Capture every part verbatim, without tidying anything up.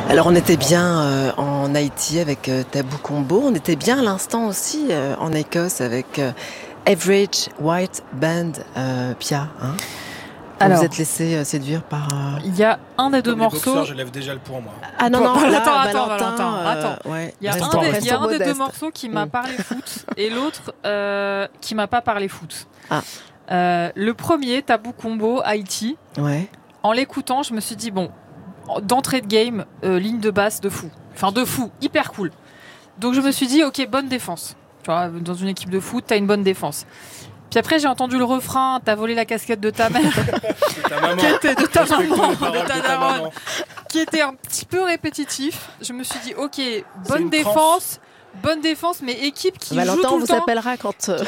Alors on était bien euh, en Haïti avec euh, Tabou Combo, on était bien à l'instant aussi euh, en Écosse avec euh, Average White Band, euh, Pia. Hein. Alors, vous êtes laissé euh, séduire par... Euh... Il y a un des deux Comme morceaux... boxeurs, je lève déjà le point, moi. Ah non, non, là, attends, attends, Valentin, attends, euh, attends. Ouais. Il y a Reste un des, il y a un des modeste. deux morceaux qui m'a Mm. parlé foot et l'autre euh, qui m'a pas parlé foot. Ah. Euh, le premier, Tabou Combo, Haïti. Ouais. En l'écoutant, je me suis dit, bon, d'entrée de game, euh, ligne de basse de fou. Enfin, de fou, hyper cool. Donc je me suis dit, ok, bonne défense. Tu vois, dans une équipe de foot, t'as une bonne défense. Puis après, j'ai entendu le refrain, t'as volé la casquette de ta mère. De ta maman. Qui était de ta Respectons maman, les paroles de ta de ta daronne, maman. qui était un petit peu répétitif. Je me suis dit, ok, C'est bonne une défense, bonne défense, mais équipe qui joue Valentin, tout on le vous temps, appellera quand... euh,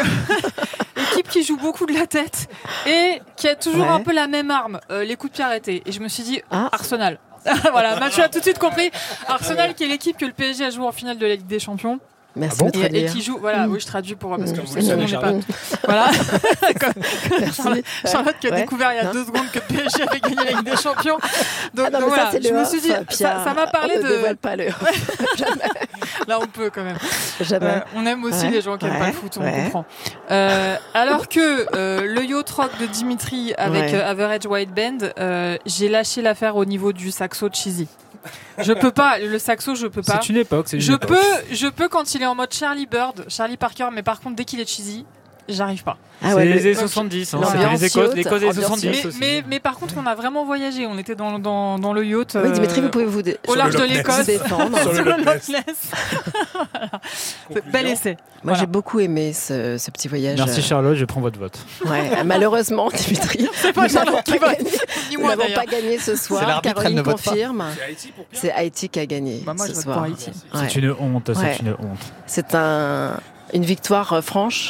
équipe qui joue beaucoup de la tête et qui a toujours Ouais. un peu la même arme, euh, les coups de pied arrêtés. Et je me suis dit, Ah. Arsenal. Voilà, Mathieu a tout de suite compris. Arsenal, qui est l'équipe que le P S G a joué en finale de la Ligue des Champions. Merci Ah bon de Et, et traduire. qui joue, voilà, Mm. oui, je traduis pour parce Mm. que Comme vous je le sais savez, qu'on n'est Charlotte. pas. Voilà. Comme- Merci. Charlotte, Charlotte qui a Ouais. découvert il y a Hein deux secondes que le P S G avait gagné la Ligue des Champions. Donc, Ah non, donc mais voilà, ça, c'est je le me off, suis dit, Pia. ça ça m'a parlé On ne dévoile de. pas le Jamais. Là, on peut quand même. Jamais. Euh, on aime aussi Ouais. les gens qui n'aiment Ouais. pas le foot, on Ouais. comprend. Euh, alors que euh, le yacht rock de Dimitri avec Ouais. euh, Average White Band, euh, j'ai lâché l'affaire au niveau du saxo cheesy. Je peux pas, le saxo, je peux pas. C'est une époque, c'est une Je époque. peux, je peux quand il est en mode Charlie Bird, Charlie Parker, mais par contre dès qu'il est cheesy, j'arrive pas. Ah C'est ouais, les le- années soixante-dix, hein, c'est l'ambiance les Écosse, yacht, l'Écosse des ambiance soixante-dix yacht. Mais, aussi. mais, mais par contre, on a vraiment voyagé. On était dans, dans, dans le yacht. Oui, Dimitri, euh, vous pouvez vous dé- au large de Loch Ness. l'Écosse. défendre. Sur le Sur Loch le Ness. Loch Ness. Voilà. Conclusion. Bel essai. Moi, Voilà. j'ai beaucoup aimé ce, ce petit voyage. Merci Charlotte, je prends votre vote. Ouais, malheureusement, Dimitri, C'est pas nous Charlotte n'avons qui pas vote. gagné. Ni Nous moi n'avons d'ailleurs. pas gagné ce soir. C'est l'arbitre, elle Caroline ne vote pas. confirme. C'est Haïti pour Pierre. C'est Haïti qui a gagné Bah, moi, ce je vote soir. pour Haïti. Ouais. C'est une honte, c'est Ouais. une honte. C'est un, une victoire euh, franche.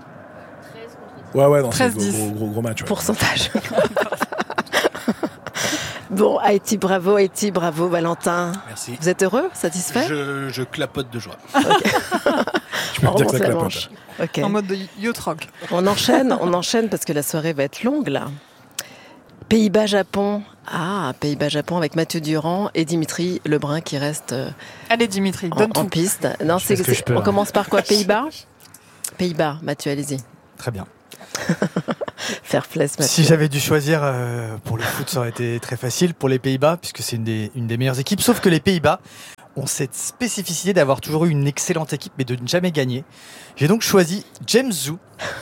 Ouais, ouais, non, c'est treize gros, dix. gros, gros, gros match. Ouais. Pourcentage. Bon, Haïti, bravo, Haïti, bravo, Valentin. Merci. Vous êtes heureux, satisfait? Je, je clapote de joie. Ok. Je peux On dire que remonte ça la clapote. manche. Ok. En mode de yacht rock. On enchaîne, on enchaîne parce que la soirée va être longue là. Pays-Bas-Japon. Ah, Pays-Bas-Japon avec Mathieu Durand et Dimitri Lebrun qui reste euh, Allez, Dimitri, en, donne en tout. piste. Non, Je c'est, fais ce que c'est- je peux, on hein. commence par quoi? Pays-Bas Pays-Bas, Mathieu, allez-y. Très bien. Fair play, ce Mathieu. Si j'avais dû choisir euh, pour le foot, ça aurait été très facile pour les Pays-Bas, puisque c'est une des, une des meilleures équipes. Sauf que les Pays-Bas ont cette spécificité d'avoir toujours eu une excellente équipe, mais de ne jamais gagner. J'ai donc choisi James Zoo,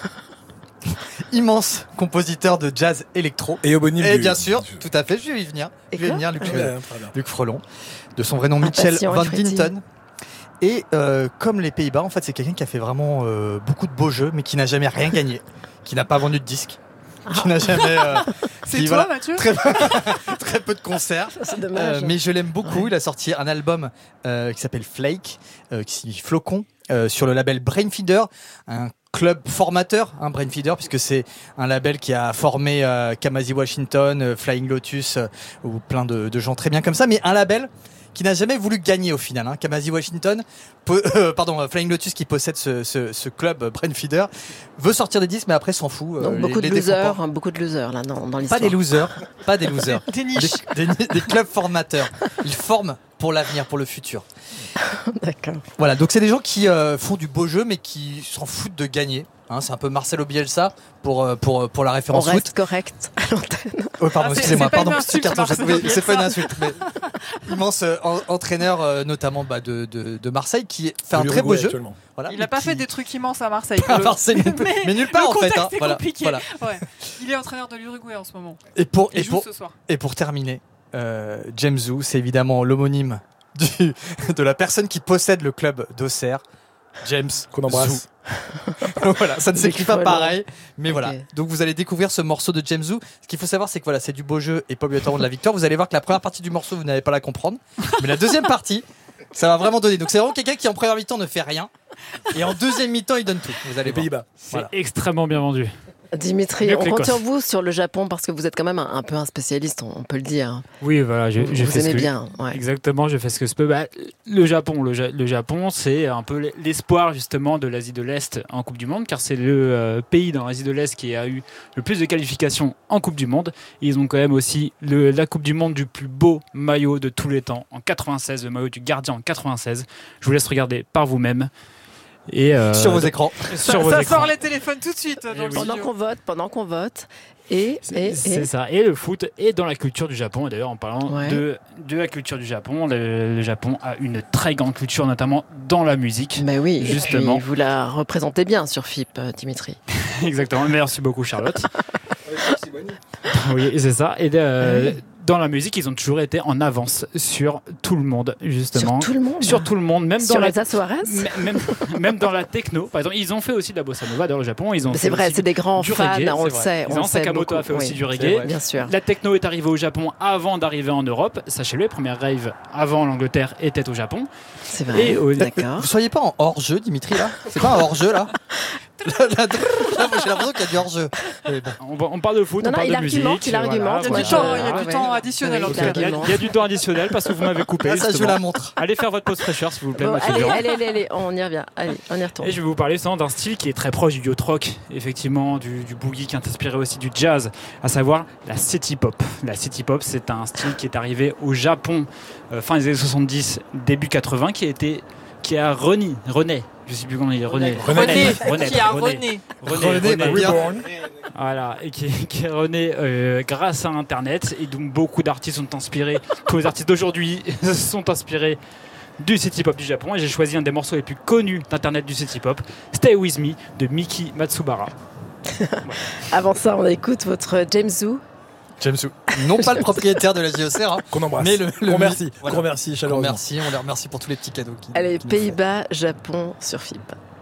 immense compositeur de jazz électro. Et homonyme Et du- bien sûr, du- tout à fait, je vais y venir. Je vais y quoi venir, Luc, Ouais, ouais, très bien. Luc Frelon, de son vrai nom Mitchell Impatient et Van frétille. Dinton. Et euh, comme les Pays-Bas, en fait, c'est quelqu'un qui a fait vraiment euh, beaucoup de beaux jeux, mais qui n'a jamais rien gagné, qui n'a pas vendu de disques, qui n'a jamais. euh, C'est qui, toi, voilà, Mathieu très, très peu de concerts. C'est dommage. Euh, mais je l'aime beaucoup. Il a sorti un album euh, qui s'appelle Flake, euh, qui signifie flocon, euh, sur le label Brainfeeder, un club formateur, hein, Brainfeeder, puisque c'est un label qui a formé euh, Kamasi Washington, euh, Flying Lotus, euh, ou plein de, de gens très bien comme ça, mais un label qui n'a jamais voulu gagner au final. Hein. Kamasi Washington, po- euh, pardon, euh, Flying Lotus qui possède ce, ce, ce club euh, Brainfeeder, veut sortir des disques, mais après s'en fout. euh, Donc les- beaucoup les de défend pas. losers, hein, beaucoup de losers là dans, dans l'histoire. Pas des losers, pas des losers. Des Des, niches. des- des clubs formateurs. Ils forment pour l'avenir, pour le futur. D'accord. Voilà, donc c'est des gens qui euh, font du beau jeu, mais qui s'en foutent de gagner. Hein, c'est un peu Marcelo Bielsa pour, euh, pour, pour la On référence foot. reste correct à l'antenne. Oh, pardon, Ah, c'est- excusez-moi, c'est pas pardon, une petit insulte, carton, Marcelo oui, c'est pas une Bielsa. insulte, mais immense euh, en- entraîneur, euh, notamment bah, de, de, de Marseille, qui fait un De très beau l'Uruguay jeu. actuellement. Voilà, Il mais n'a pas qui- fait des trucs immenses à Marseille. à Marseille non plus, Mais mais nulle part le en fait. contexte Hein, est voilà, compliqué. voilà. Ouais. Il est entraîneur de l'Uruguay en ce moment. Et pour, Il et joue pour, ce soir. Et pour terminer, euh, James Zoo, c'est évidemment l'homonyme du, de la personne qui possède le club d'Auxerre, James Qu'on embrasse. Zoo. Voilà, ça ne s'écrit pas Voilà. pareil, mais Ok. voilà. Donc vous allez découvrir ce morceau de James Zoo. Ce qu'il faut savoir, c'est que voilà, c'est du beau jeu et pas obligatoirement de la victoire. Vous allez voir que la première partie du morceau, vous n'allez pas la comprendre, mais la deuxième partie, ça va vraiment donner. Donc c'est vraiment quelqu'un qui en première mi-temps ne fait rien et en deuxième mi-temps il donne tout. Vous allez Les voir. Pays-Bas. C'est Voilà. extrêmement bien vendu. Dimitri, Mieux que on compte l'Écosse. sur vous sur le Japon parce que vous êtes quand même un, un peu un spécialiste, on, on peut le dire. Oui, voilà, j'ai j'ai Vous fait ce aimez que bien. Ouais. Exactement, je fais ce que je peux. Bah, le Japon, le, Ja- le Japon, c'est un peu l'espoir justement de l'Asie de l'Est en Coupe du Monde, car c'est le euh, pays dans l'Asie de l'Est qui a eu le plus de qualifications en Coupe du Monde. Et ils ont quand même aussi le, la Coupe du Monde du plus beau maillot de tous les temps en quatre-vingt-seize, le maillot du gardien en quatre-vingt-seize. Je vous laisse regarder par vous-même. Et euh, Sur vos écrans. sur Ça, vos ça écrans. sort les téléphones tout de suite. Dans Eh le oui. Pendant studio. qu'on vote, pendant qu'on vote. Et, C'est et, c'est et... ça. Et le foot est dans la culture du Japon. Et d'ailleurs, en parlant Ouais. de, de la culture du Japon, le, le Japon a une très grande culture, notamment dans la musique. Mais oui, Justement. et puis vous la représentez bien sur F I P, euh, Dimitri. Exactement. Merci beaucoup, Charlotte. Oui, c'est ça. Et euh, Oui. dans la musique, ils ont toujours été en avance sur tout le monde, justement. Sur tout le monde. Sur tout le monde, même Sur dans la Elsa Soares. M- Même, même dans la techno, par exemple, ils ont fait aussi de la bossa nova dans le Japon. Ils ont C'est fait vrai, aussi c'est des grands du fans, reggae, on le c'est vrai. sait. Ils on ont le sait Sakamoto beaucoup, a fait aussi oui. du C'est reggae. vrai. Bien sûr. La techno est arrivée au Japon avant d'arriver en Europe. Sachez-le, les premières raves avant l'Angleterre étaient au Japon. C'est vrai. Et au- D'accord. Vous soyez pas en hors-jeu, Dimitri, là? C'est pas un hors-jeu, là? Là, là, là, moi, j'ai l'impression qu'il y a du hors-jeu. Mais bon. On, va- on parle de foot, Non, on non, parle il de musique. argumente, il voilà, argumente. Il y a Moi, du je- temps, il y a ah, du ouais. temps additionnel. Oui, en tout il cas. Il y, a, argumente. il y a du temps additionnel parce que vous m'avez coupé. Ah, ça, je justement. la montre. Allez faire votre pause fraîcheur, s'il vous plaît, Bon, Mathieu allez, Durand. allez, allez, allez, on y revient. Allez, on y retourne. Et je vais vous parler justement d'un style qui est très proche du yacht rock, effectivement, du, du boogie qui est inspiré aussi du jazz, à savoir la city pop. La city pop, c'est un style qui est arrivé au Japon euh, fin des années soixante-dix, début quatre-vingts, qui a été, qui a rené, rené, je sais plus comment il dit, rené, René. René, rené, qui a rené, René. rené, René, bah, rené. bien. Reborn. Voilà, et qui, qui est rené euh, grâce à Internet, et donc beaucoup d'artistes sont inspirés, tous les artistes d'aujourd'hui sont inspirés du city pop du Japon, et j'ai choisi un des morceaux les plus connus d'Internet du city pop, Stay With Me de Miki Matsubara. Avant ça, on écoute votre James Zoo. James Wu. Non pas le propriétaire de la J O C R, hein, Qu'on embrasse. mais le, le Qu'on remercie. Voilà. Qu'on remercie Qu'on chaleureusement. remercie, on les remercie pour tous les petits cadeaux. Qui, Allez, qui nous font. Pays-Bas, Japon sur F I P.